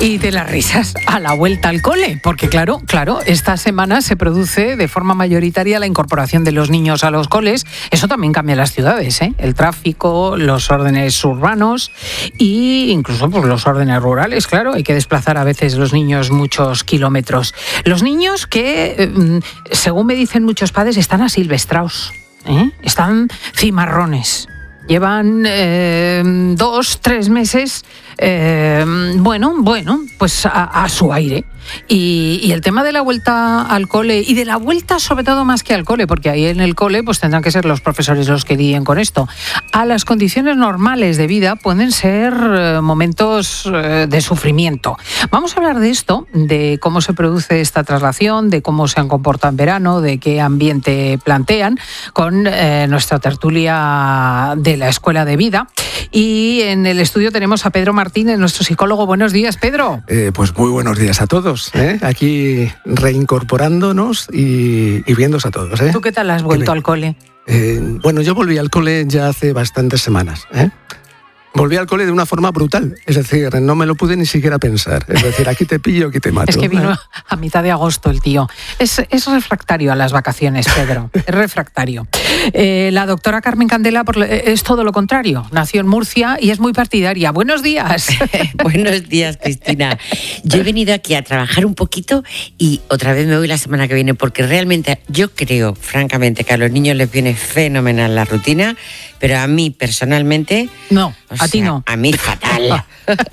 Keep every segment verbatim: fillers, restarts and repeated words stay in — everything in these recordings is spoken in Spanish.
Y de las risas a la vuelta al cole, porque claro, claro, esta semana se produce de forma mayoritaria la incorporación de los niños a los coles. Eso también cambia las ciudades, ¿eh? El tráfico, los órdenes urbanos e incluso pues, los órdenes rurales, claro. Hay que desplazar a veces los niños muchos kilómetros. Los niños que, según me dicen muchos padres, están asilvestrados, ¿eh? Están cimarrones. Llevan eh, dos, tres meses, eh, bueno, bueno, pues a, a su aire. Y, y el tema de la vuelta al cole, y de la vuelta sobre todo más que al cole, porque ahí en el cole pues tendrán que ser los profesores los que guíen con esto. A las condiciones normales de vida pueden ser eh, momentos eh, de sufrimiento. Vamos a hablar de esto, de cómo se produce esta traslación, de cómo se han comportado en verano, de qué ambiente plantean, con eh, nuestra tertulia de la Escuela de Vida. Y en el estudio tenemos a Pedro Martínez, nuestro psicólogo. Buenos días, Pedro. Eh, pues muy buenos días a todos, ¿eh? Aquí reincorporándonos y, y viéndose a todos, ¿eh? ¿Tú qué tal has vuelto al cole? Eh, bueno, yo volví al cole ya hace bastantes semanas, ¿eh? Volví al cole de una forma brutal, es decir, no me lo pude ni siquiera pensar. Es decir, aquí te pillo, aquí te mato. Es que vino a mitad de agosto el tío. Es, es refractario a las vacaciones, Pedro, es refractario. Eh, la doctora Carmen Candela es todo lo contrario. Nació en Murcia y es muy partidaria. Buenos días. Buenos días, Cristina. Yo he venido aquí a trabajar un poquito y otra vez me voy la semana que viene, porque realmente yo creo, francamente, que a los niños les viene fenomenal la rutina, pero a mí personalmente... No. A ti no. A mí fatal,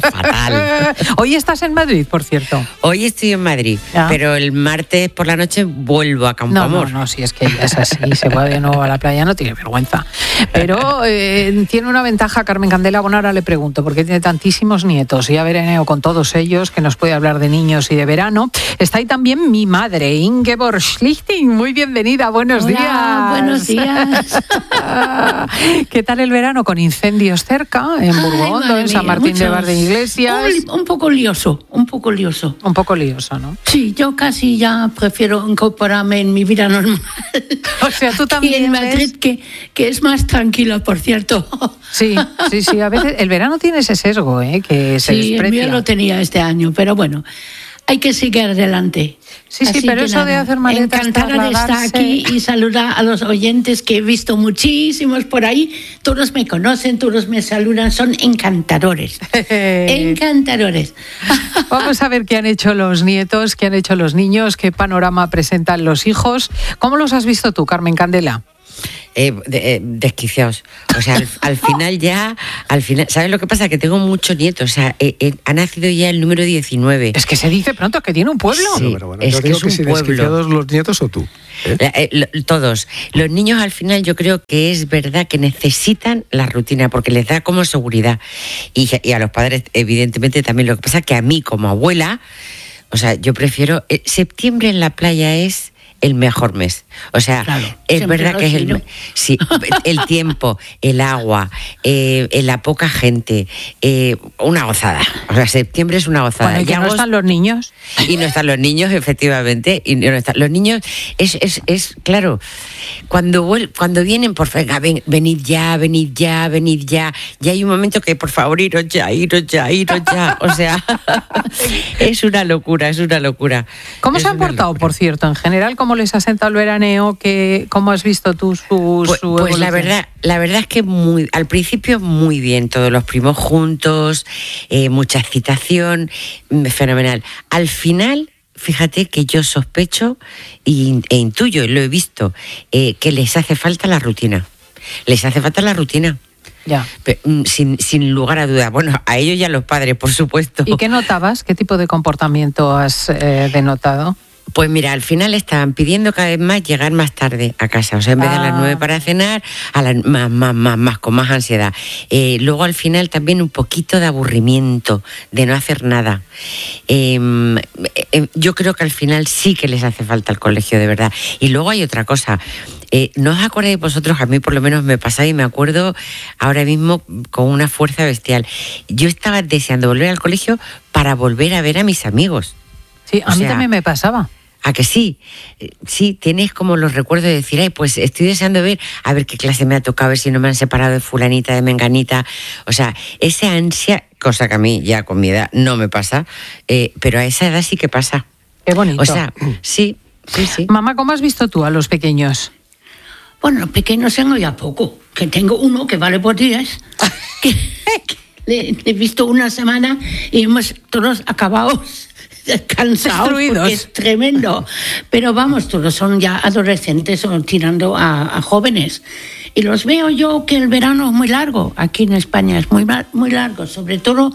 fatal. Hoy estás en Madrid, por cierto. Hoy estoy en Madrid, ah. pero el martes por la noche vuelvo a Campoamor. No, no, no, si es que ya es así, se va de nuevo a la playa, no tiene vergüenza. Pero eh, tiene una ventaja Carmen Candela, bueno, ahora le pregunto, porque tiene tantísimos nietos y ha veraneo con todos ellos, que nos puede hablar de niños y de verano. Está ahí también mi madre, Ingeborg Schlichting. Muy bienvenida, buenos Hola, días. Buenos días. ¿Qué tal el verano con incendios cerca? En Burgondo, Ay, en San Martín muchos, de Bar de Iglesias. Un, un poco lioso, un poco lioso. Un poco lioso, ¿no? Sí, yo casi ya prefiero incorporarme en mi vida normal. O sea, tú también. Y en Madrid, que, que es más tranquilo, por cierto. Sí, sí, sí. A veces el verano tiene ese sesgo, ¿eh? Que se sí, desprecia. Sí, el mío lo tenía este año, pero bueno, hay que seguir adelante. Sí, sí, Así pero eso nada, de hacer maletas, encantada de estar aquí y saludar a los oyentes, que he visto muchísimos por ahí. Todos me conocen, todos me saludan, son encantadores. Encantadores. Vamos a ver qué han hecho los nietos, qué han hecho los niños, qué panorama presentan los hijos. ¿Cómo los has visto tú, Carmen Candela? Eh, de, eh, desquiciados. O sea, al, al final ya, al final, ¿sabes lo que pasa? Que tengo muchos nietos. O sea, eh, eh, ha nacido ya el número diecinueve. Es que se dice pronto que tiene un pueblo. Sí, no, pero bueno, es yo que digo es que un si pueblo. Desquiciados los nietos o tú. ¿eh? La, eh, lo, todos. Los niños al final yo creo que es verdad que necesitan la rutina porque les da como seguridad. Y, y a los padres, evidentemente, también. Lo que pasa es que a mí como abuela, o sea, yo prefiero... Eh, septiembre en la playa es... el mejor mes. O sea, claro, es verdad que es el mes. Sí, el tiempo, el agua, eh, la poca gente, eh, una gozada. O sea, septiembre es una gozada. Bueno, ¿y que no están los niños? Y no están los niños, efectivamente. Y no están los niños. Es, es, es claro, cuando vuel, cuando vienen, por favor, ven, venid ya, venid ya, venid ya. Ya hay un momento que, por favor, iros ya, iros ya, iros ya. O sea, es una locura, es una locura. ¿Cómo es se han portado, locura. Por cierto, en general? ¿Cómo les ha sentado el veraneo? ¿Qué, ¿Cómo has visto tú su, pues, su Pues la verdad, la verdad es que muy, al principio muy bien, todos los primos juntos, eh, mucha excitación, fenomenal. Al final, fíjate que yo sospecho y, e intuyo, lo he visto, eh, que les hace falta la rutina. Les hace falta la rutina. Ya. Sin, sin lugar a duda. Bueno, a ellos y a los padres, por supuesto. ¿Y qué notabas? ¿Qué tipo de comportamiento has eh, denotado? Pues mira, al final estaban pidiendo cada vez más llegar más tarde a casa. O sea, en vez ah. de a las nueve para cenar, a las más, más, más, más, con más ansiedad. Eh, luego al final también un poquito de aburrimiento, de no hacer nada. Eh, eh, yo creo que al final sí que les hace falta el colegio, de verdad. Y luego hay otra cosa. Eh, ¿No os acordáis vosotros? A mí por lo menos me pasa y me acuerdo ahora mismo con una fuerza bestial. Yo estaba deseando volver al colegio para volver a ver a mis amigos. Sí, a o mí sea, también me pasaba. ¿A que sí? Sí, tienes como los recuerdos de decir, ay, pues estoy deseando ver, a ver qué clase me ha tocado, a ver si no me han separado de fulanita, de menganita. O sea, esa ansia cosa que a mí ya con mi edad no me pasa, eh, pero a esa edad sí que pasa. Qué bonito. O sea, sí, sí, sí. Mamá, ¿cómo has visto tú a los pequeños? Bueno, los pequeños tengo ya poco, que tengo uno que vale por diez, que, que le, le he visto una semana y hemos todos acabado cansados porque es tremendo. Pero vamos, todos son ya adolescentes o tirando a, a jóvenes. Y los veo yo que el verano es muy largo. Aquí en España es muy, muy largo. Sobre todo,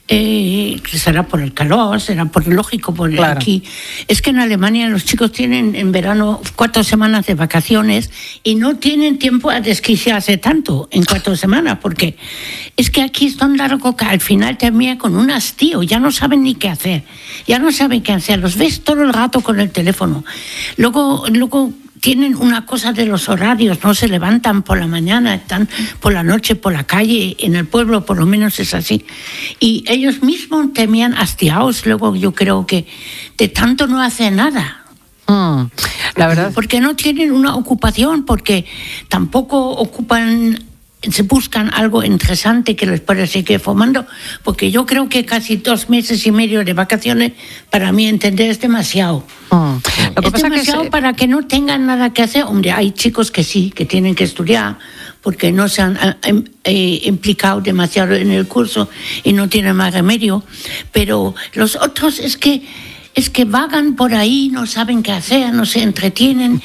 eh, será por el calor, será por lógico, por claro. Aquí. Es que en Alemania los chicos tienen en verano cuatro semanas de vacaciones y no tienen tiempo a desquiciarse tanto en cuatro semanas, porque es que aquí es tan largo que al final termina con un hastío. Ya no saben ni qué hacer. Ya no saben qué hacer. Los ves todo el rato con el teléfono. Luego, luego tienen una cosa de los horarios, no se levantan por la mañana, están por la noche por la calle, en el pueblo por lo menos es así. Y ellos mismos terminan hastiados, luego yo creo que de tanto no hacen nada. Mm, la verdad. Porque no tienen una ocupación, porque tampoco ocupan... se buscan algo interesante que les pueda seguir formando, porque yo creo que casi dos meses y medio de vacaciones, para mí entender, es demasiado. Mm. Lo que es pasa demasiado que se... para que no tengan nada que hacer. Hombre, hay chicos que sí, que tienen que estudiar, porque no se han eh, eh, implicado demasiado en el curso y no tienen más remedio, pero los otros es que es que vagan por ahí, no saben qué hacer, no se entretienen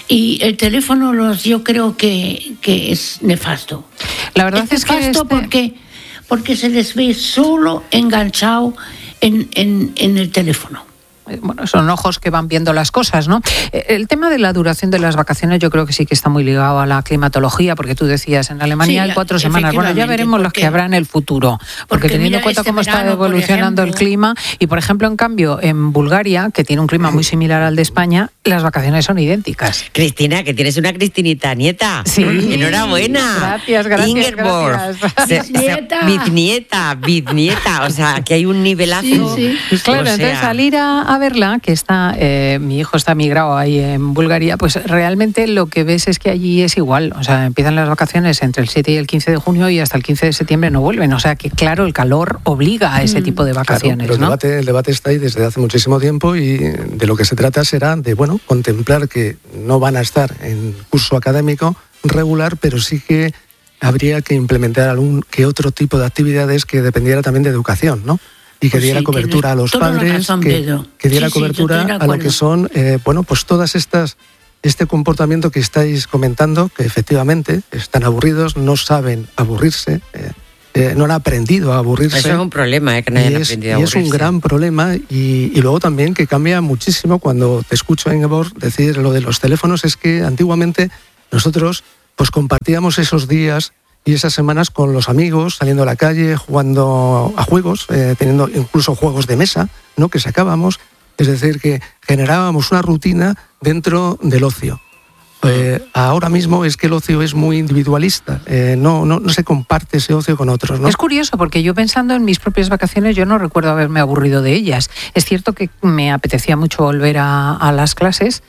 y el teléfono los yo creo que, que es nefasto. La verdad es, es nefasto que este... porque, porque se les ve solo enganchado en, en, en el teléfono. Bueno, son ojos que van viendo las cosas, ¿no? El tema de la duración de las vacaciones yo creo que sí que está muy ligado a la climatología, porque tú decías, en Alemania sí, hay cuatro semanas. Bueno, ya veremos las que habrá en el futuro, porque, porque teniendo en cuenta este cómo verano, está evolucionando ejemplo, el clima, y por ejemplo, en cambio, en Bulgaria, que tiene un clima muy similar al de España, las vacaciones son idénticas. Cristina, que tienes una Cristinita nieta. Sí. Enhorabuena. Gracias, gracias. Ingeborg. Bisnieta. Bisnieta, bisnieta. O sea, que hay un nivelazo. Sí, sí. Claro, o sea... entonces salir a, a verla, que está, eh, mi hijo está migrado ahí en Bulgaria, pues realmente lo que ves es que allí es igual, o sea, empiezan las vacaciones entre el siete y el quince de junio y hasta el quince de septiembre no vuelven, o sea que claro, el calor obliga a ese tipo de vacaciones, claro, pero ¿no? el debate, el debate está ahí desde hace muchísimo tiempo y de lo que se trata será de, bueno, contemplar que no van a estar en curso académico regular, pero sí que habría que implementar algún que otro tipo de actividades que dependiera también de educación, ¿no? Y que pues diera sí, cobertura a los padres, razón, que, que diera sí, sí, cobertura a lo que son, eh, bueno, pues todas estas, este comportamiento que estáis comentando, que efectivamente están aburridos, no saben aburrirse, eh, eh, no han aprendido a aburrirse. Eso es un problema, eh, que no hayan es, aprendido a y aburrirse. es un gran problema y, y luego también que cambia muchísimo cuando te escucho, Ingeborg, decir lo de los teléfonos, es que antiguamente nosotros pues compartíamos esos días y esas semanas con los amigos, saliendo a la calle, jugando a juegos, eh, teniendo incluso juegos de mesa, ¿no? Que sacábamos, es decir, que generábamos una rutina dentro del ocio. Eh, ahora mismo es que el ocio es muy individualista, eh, no, no, no se comparte ese ocio con otros, ¿no? Es curioso porque yo pensando en mis propias vacaciones yo no recuerdo haberme aburrido de ellas. Es cierto que me apetecía mucho volver a, a las clases,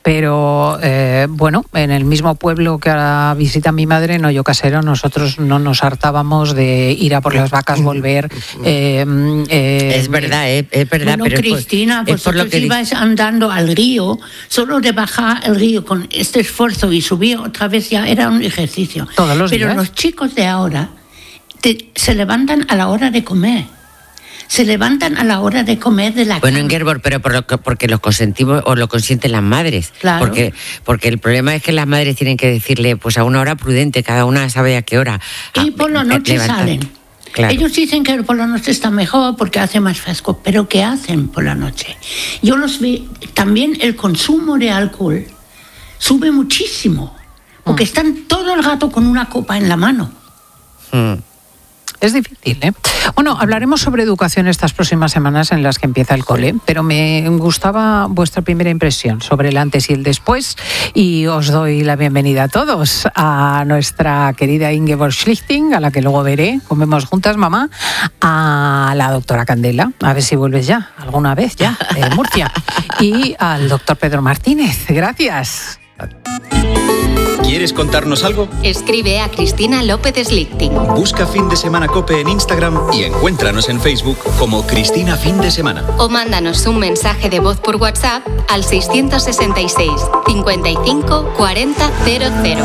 pero eh, bueno, en el mismo pueblo que ahora visita mi madre, en Hoyo Casero, nosotros no nos hartábamos de ir a por las vacas, volver. Eh, eh, es verdad, eh, es verdad. Bueno, pero Cristina, es por, es por lo que ibas andando al río, solo de bajar el río con este esfuerzo y subir otra vez ya era un ejercicio. Todos los pero días. Los chicos de ahora te, se levantan a la hora de comer. Se levantan a la hora de comer de la Bueno, cama. en Ingeborg, pero por lo que, porque los consentimos o lo consienten las madres. Claro. Porque, porque el problema es que las madres tienen que decirle pues a una hora prudente, cada una sabe a qué hora. Y por la noche levantar. salen. Claro. Ellos dicen que por la noche está mejor porque hace más fresco, pero ¿qué hacen por la noche? Yo los vi, también el consumo de alcohol sube muchísimo, porque mm. están todo el rato con una copa en la mano. Mm. Es difícil, ¿eh? Bueno, hablaremos sobre educación estas próximas semanas en las que empieza el cole, pero me gustaba vuestra primera impresión sobre el antes y el después y os doy la bienvenida a todos a nuestra querida Ingeborg Schlichting, a la que luego veré, comemos juntas, mamá, a la doctora Candela, a ver si vuelves ya, alguna vez ya, de Murcia, y al doctor Pedro Martínez. Gracias. ¿Quieres contarnos algo? Escribe a Cristina López Slichting. Busca Fin de Semana COPE en Instagram y encuéntranos en Facebook como Cristina Fin de Semana. O mándanos un mensaje de voz por WhatsApp al seiscientos sesenta y seis, cincuenta y cinco, cuarenta, cero cero.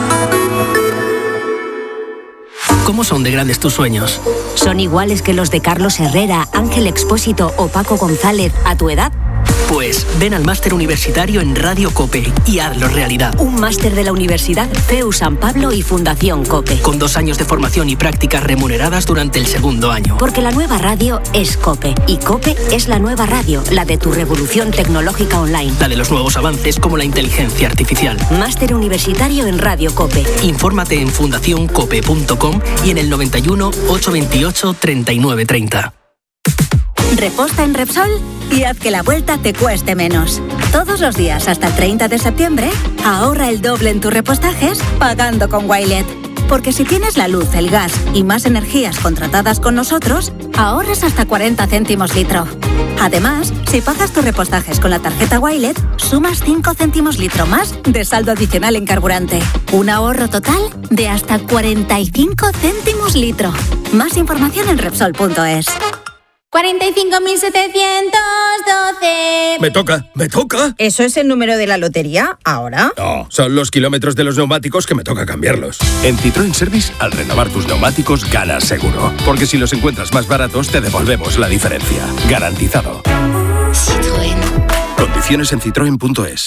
¿Cómo son de grandes tus sueños? ¿Son iguales que los de Carlos Herrera, Ángel Expósito o Paco González a tu edad? Pues ven al máster universitario en Radio COPE y hazlo realidad. Un máster de la Universidad C E U San Pablo y Fundación COPE. Con dos años de formación y prácticas remuneradas durante el segundo año. Porque la nueva radio es COPE y COPE es la nueva radio, la de tu revolución tecnológica online. La de los nuevos avances como la inteligencia artificial. Máster universitario en Radio COPE. Infórmate en fundación cope punto com y en el noventa y uno, ochocientos veintiocho, treinta y nueve treinta. Reposta en Repsol y haz que la vuelta te cueste menos. Todos los días hasta el treinta de septiembre, ahorra el doble en tus repostajes pagando con Wilet. Porque si tienes la luz, el gas y más energías contratadas con nosotros, ahorras hasta cuarenta céntimos litro. Además, si pagas tus repostajes con la tarjeta Wilet, sumas cinco céntimos litro más de saldo adicional en carburante. Un ahorro total de hasta cuarenta y cinco céntimos litro. Más información en Repsol punto es. cuarenta y cinco mil setecientos doce. Me toca, me toca. ¿Eso es el número de la lotería ahora? No, son los kilómetros de los neumáticos que me toca cambiarlos. En Citroën Service, al renovar tus neumáticos, ganas seguro. Porque si los encuentras más baratos, te devolvemos la diferencia. Garantizado. Citroën. Condiciones en citroen punto es.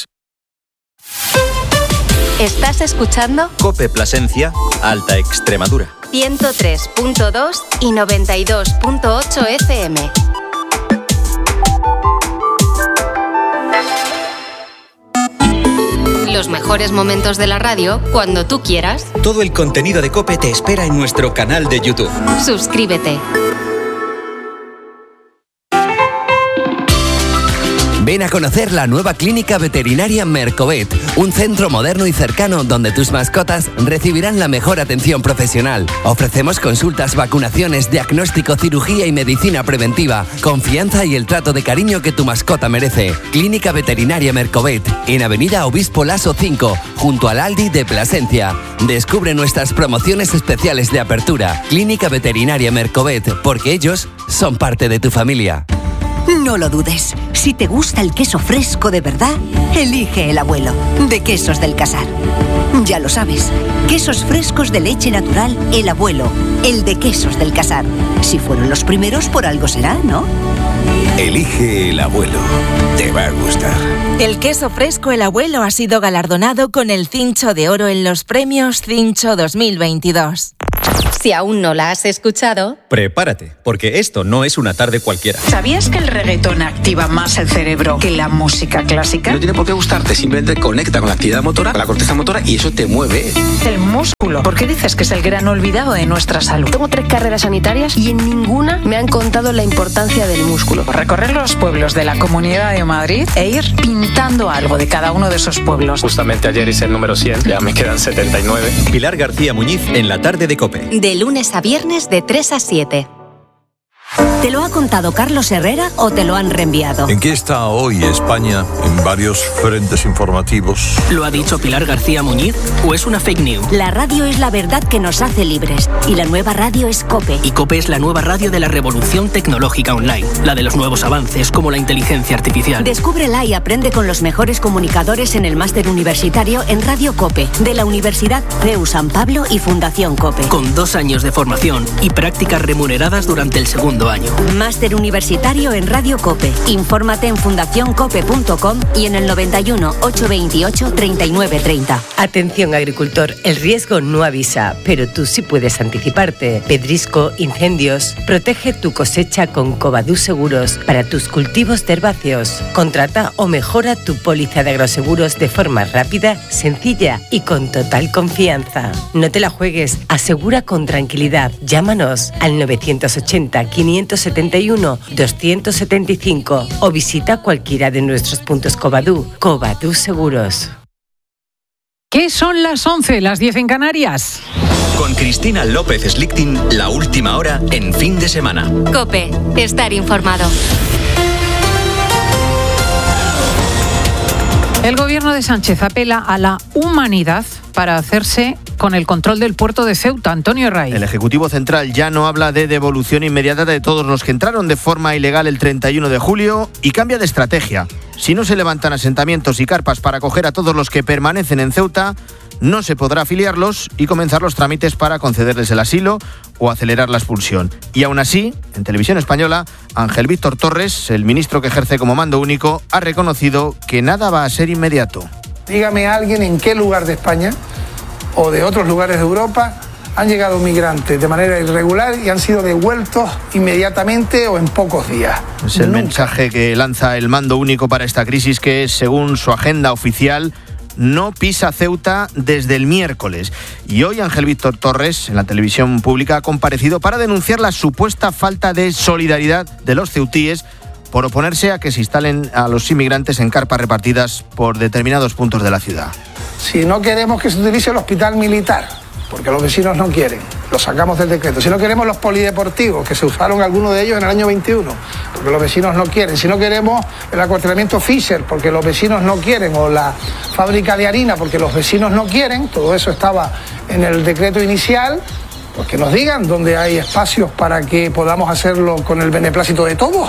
¿Estás escuchando? COPE Plasencia, Alta Extremadura. ciento tres punto dos y noventa y dos punto ocho F M. Los mejores momentos de la radio cuando tú quieras. Todo el contenido de COPE te espera en nuestro canal de YouTube. Suscríbete. Ven a conocer la nueva clínica veterinaria Mercovet, un centro moderno y cercano donde tus mascotas recibirán la mejor atención profesional. Ofrecemos consultas, vacunaciones, diagnóstico, cirugía y medicina preventiva, confianza y el trato de cariño que tu mascota merece. Clínica veterinaria Mercovet, en Avenida Obispo Laso cinco, junto al Aldi de Plasencia. Descubre nuestras promociones especiales de apertura. Clínica veterinaria Mercovet, porque ellos son parte de tu familia. No lo dudes. Si te gusta el queso fresco de verdad, elige El Abuelo, de Quesos del Casar. Ya lo sabes, quesos frescos de leche natural El Abuelo, el de Quesos del Casar. Si fueron los primeros, por algo será, ¿no? Elige El Abuelo. Te va a gustar. El queso fresco El Abuelo ha sido galardonado con el Cincho de Oro en los premios Cincho dos mil veintidós. Si aún no la has escuchado, prepárate, porque esto no es una tarde cualquiera. ¿Sabías que el reggaetón activa más el cerebro que la música clásica? No tiene por qué gustarte, simplemente conecta con la actividad motora, con la corteza motora, y eso te mueve. El músculo. ¿Por qué dices que es el gran olvidado de nuestra salud? Tengo tres carreras sanitarias y en ninguna me han contado la importancia del músculo. Recorrer los pueblos de la Comunidad de Madrid e ir pintando algo de cada uno de esos pueblos. Justamente ayer hice el número cien, ya me quedan setenta y nueve. Pilar García Muñiz en la tarde de COPE. De lunes a viernes de tres a siete. ¿Te lo ha contado Carlos Herrera o te lo han reenviado? ¿En qué está hoy España en varios frentes informativos? ¿Lo ha dicho Pilar García Muñiz o es una fake news? La radio es la verdad que nos hace libres y la nueva radio es COPE. Y COPE es la nueva radio de la revolución tecnológica online, la de los nuevos avances como la inteligencia artificial. Descúbrela y aprende con los mejores comunicadores en el máster universitario en Radio COPE de la Universidad C E U San Pablo y Fundación COPE. Con dos años de formación y prácticas remuneradas durante el segundo año. Máster universitario en Radio COPE. Infórmate en fundación cope punto com y en el noventa y uno, ochocientos veintiocho, treinta y nueve treinta. Atención agricultor, el riesgo no avisa, pero tú sí puedes anticiparte. Pedrisco, incendios. Protege tu cosecha con Covadú Seguros para tus cultivos de herbáceos. Contrata o mejora tu póliza de agroseguros de forma rápida, sencilla y con total confianza. No te la juegues, asegura con tranquilidad. Llámanos al novecientos ochenta, quinientos setenta y uno, doscientos setenta y cinco o visita cualquiera de nuestros puntos Covadú. Covadú Seguros. ¿Qué son las once, las diez en Canarias? Con Cristina López Slichting, la última hora en Fin de Semana. COPE, estar informado. El gobierno de Sánchez apela a la humanidad para hacerse con el control del puerto de Ceuta. Antonio Ray. El Ejecutivo Central ya no habla de devolución inmediata de todos los que entraron de forma ilegal el treinta y uno de julio y cambia de estrategia. Si no se levantan asentamientos y carpas para acoger a todos los que permanecen en Ceuta, no se podrá afiliarlos y comenzar los trámites para concederles el asilo o acelerar la expulsión. Y aún así, en Televisión Española, Ángel Víctor Torres, el ministro que ejerce como mando único, ha reconocido que nada va a ser inmediato. Dígame a alguien en qué lugar de España o de otros lugares de Europa han llegado migrantes de manera irregular y han sido devueltos inmediatamente o en pocos días. Es el Nunca. mensaje que lanza el mando único para esta crisis, que según su agenda oficial no pisa Ceuta desde el miércoles. Y hoy Ángel Víctor Torres, en la televisión pública, ha comparecido para denunciar la supuesta falta de solidaridad de los ceutíes por oponerse a que se instalen a los inmigrantes en carpas repartidas por determinados puntos de la ciudad. Si no queremos que se utilice el hospital militar, porque los vecinos no quieren, lo sacamos del decreto. Si no queremos los polideportivos, que se usaron algunos de ellos en el año veintiuno, porque los vecinos no quieren. Si no queremos el acuartelamiento Fisher, porque los vecinos no quieren, o la fábrica de harina, porque los vecinos no quieren, todo eso estaba en el decreto inicial, pues que nos digan dónde hay espacios para que podamos hacerlo con el beneplácito de todos.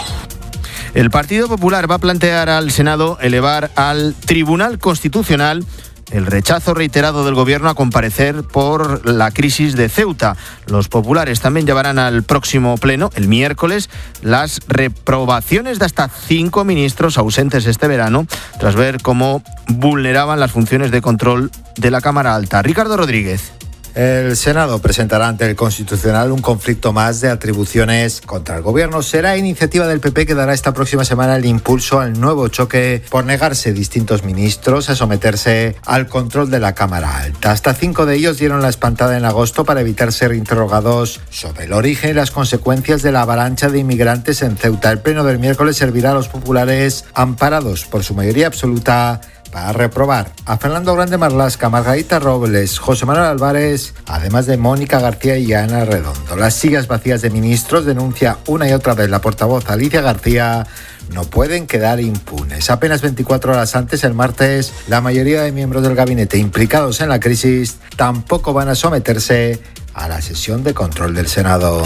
El Partido Popular va a plantear al Senado elevar al Tribunal Constitucional el rechazo reiterado del Gobierno a comparecer por la crisis de Ceuta. Los populares también llevarán al próximo pleno, el miércoles, las reprobaciones de hasta cinco ministros ausentes este verano, tras ver cómo vulneraban las funciones de control de la Cámara Alta. Ricardo Rodríguez. El Senado presentará ante el Constitucional un conflicto más de atribuciones contra el Gobierno. Será iniciativa del P P que dará esta próxima semana el impulso al nuevo choque por negarse distintos ministros a someterse al control de la Cámara Alta. Hasta cinco de ellos dieron la espantada en agosto para evitar ser interrogados sobre el origen y las consecuencias de la avalancha de inmigrantes en Ceuta. El pleno del miércoles servirá a los populares amparados por su mayoría absoluta para reprobar a Fernando Grande Marlaska, Margarita Robles, José Manuel Álvarez, además de Mónica García y Ana Redondo. Las sillas vacías de ministros, denuncia una y otra vez la portavoz Alicia García, no pueden quedar impunes. Apenas veinticuatro horas antes, el martes, la mayoría de miembros del gabinete implicados en la crisis tampoco van a someterse a la sesión de control del Senado.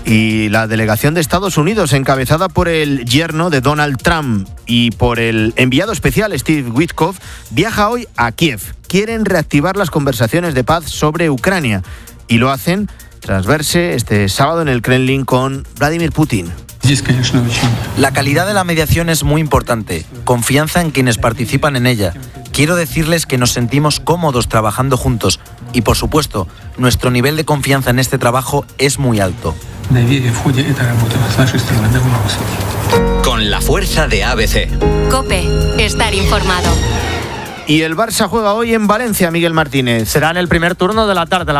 Y la delegación de Estados Unidos, encabezada por el yerno de Donald Trump y por el enviado especial Steve Witkoff, viaja hoy a Kiev. Quieren reactivar las conversaciones de paz sobre Ucrania y lo hacen tras verse este sábado en el Kremlin con Vladimir Putin. La calidad de la mediación es muy importante. Confianza en quienes participan en ella. Quiero decirles que nos sentimos cómodos trabajando juntos y, por supuesto, nuestro nivel de confianza en este trabajo es muy alto. Con la fuerza de A B C. COPE. Estar informado. Y el Barça juega hoy en Valencia, Miguel Martínez. Será en el primer turno de la tarde.